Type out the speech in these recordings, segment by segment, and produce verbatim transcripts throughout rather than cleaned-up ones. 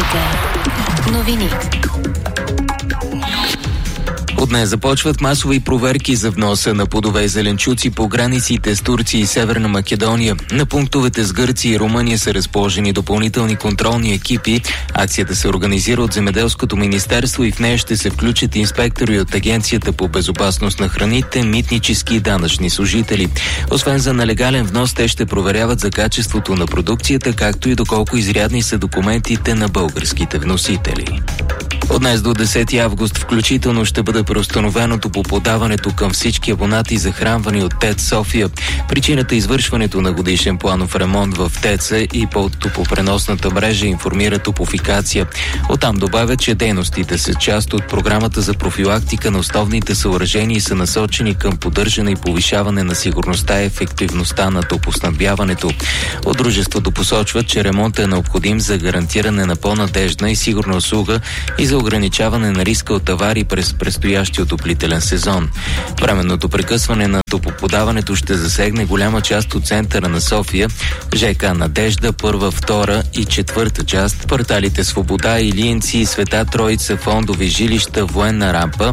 Вероника. Новини. От днес започват масови проверки за вноса на плодове и зеленчуци по границите с Турция и Северна Македония. На пунктовете с Гърция и Румъния са разположени допълнителни контролни екипи. Акцията се организира от Земеделското министерство и в нея ще се включат инспектори от Агенцията по безопасност на храните, митнически и данъчни служители. Освен за нелегален внос, те ще проверяват за качеството на продукцията, както и доколко изрядни са документите на българските вносители. От днес до десети август включително ще бъде преустановено топлоподаването към всички абонати, захранвани от ТЕЦ София. Причината е извършването на годишен планов ремонт в ТЕЦ-а и по топлопреносната мрежа, информира Топлофикация. Оттам добавят, че дейностите са част от програмата за профилактика на основните съоръжения и са насочени към поддържане и повишаване на сигурността и ефективността на топлоснабдяването. От дружеството посочват, че ремонтът е необходим за гарантиране на по-надеждна и сигурна услуга и за ограничаване на риска от аварии през предстоящия отоплителен сезон. Временното прекъсване на топлоподаването ще засегне голяма част от центъра на София, ЖК Надежда, първа, втора и четвърта част, кварталите Свобода, Илиенци, Света Троица, Фондови жилища, Военна рампа,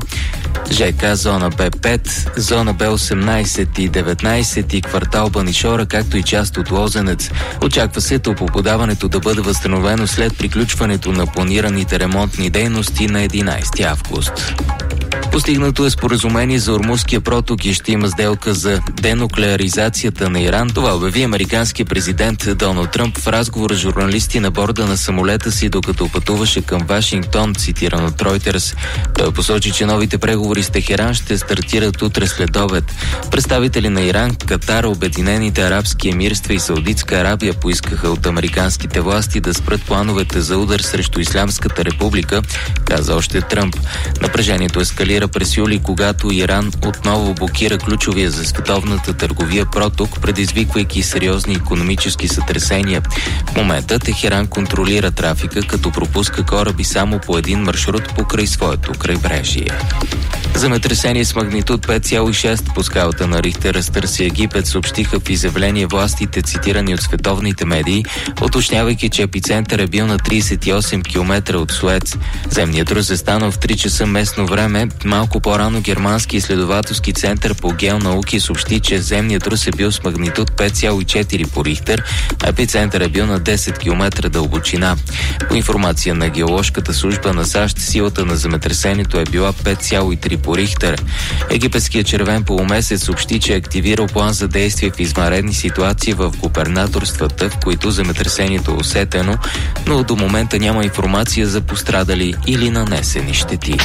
ЖК Зона Б пет, Зона Б осемнайсет и деветнайсет и квартал Банишора, както и част от Лозенец. Очаква се топлоподаването да бъде възстановено след приключването на планираните ремонтни дейности на единайсети август. Постигнато е споразумение за Ормузския проток и ще има сделка за денуклеаризацията на Иран. Това обяви американският президент Доналд Тръмп в разговор с журналисти на борда на самолета си, докато пътуваше към Вашингтон, цитиран от Reuters. Той посочи, че новите преговори с Техеран ще стартират утре след обед. Представители на Иран, Катар, Обединените арабски емирства и Саудитска Арабия поискаха от американските власти да спрат плановете за удар срещу Ислямската република, каза още Тръмп. Напрежението ескалира през юли, когато Иран отново блокира ключовия за световната търговия проток, предизвиквайки сериозни икономически сътресения. В момента Техеран контролира трафика, като пропуска кораби само по един маршрут покрай своето крайбрежие. Земетресение с магнитуд пет цяло и шест по скалата на Рихтер разтърси Египет, съобщиха в изявление властите, цитирани от световните медии, уточнявайки, че епицентър е бил на трийсет и осем километра от Суец. Земният трус е станал в три часа местно време. Малко по-рано германски изследователски център по геонауки съобщи, че земният трус е бил с магнитуд пет цяло и четири по Рихтер, а епицентър е бил на десет километра дълбочина. По информация на геоложката служба на САЩ, силата на земетресението е била пет цяло и три по Рихтер. Египетският червен полумесец съобщи, че е активирал план за действие в извънредни ситуации в губернаторствата, в които земетресението е усетено, но до момента няма информация за пострадали или нанесени щети.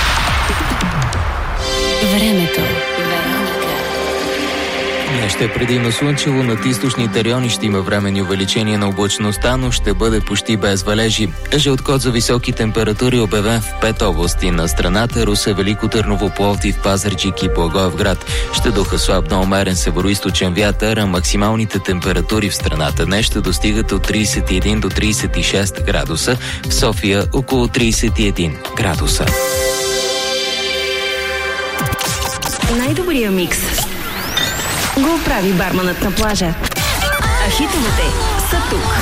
Времето. Днес ще е предимно слънчево, над източните райони ще има временни увеличения на облачността, но ще бъде почти без валежи. Жълт код за високи температури обявен в пет области на страната: Русе, Велико Търново, Пловдив, Пазарджик и Благоевград. Ще духа слаб на умерен североизточен вятър, а максималните температури в страната днес ще достигат от трийсет и един до трийсет и шест градуса, в София около трийсет и един градуса. Най-добрия микс го прави барманът на плажа. А хитовете са тук.